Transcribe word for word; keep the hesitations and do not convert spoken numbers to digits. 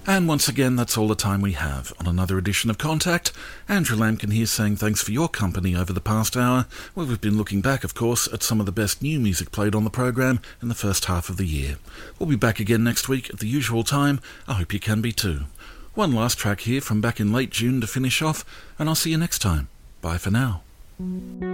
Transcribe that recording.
And once again, that's all the time we have on another edition of Contact. Andrew Lampkin here saying thanks for your company over the past hour, where we've been looking back, of course, at some of the best new music played on the programme in the first half of the year. We'll be back again next week at the usual time. I hope you can be too. One last track here from back in late June to finish off, and I'll see you next time. Bye for now.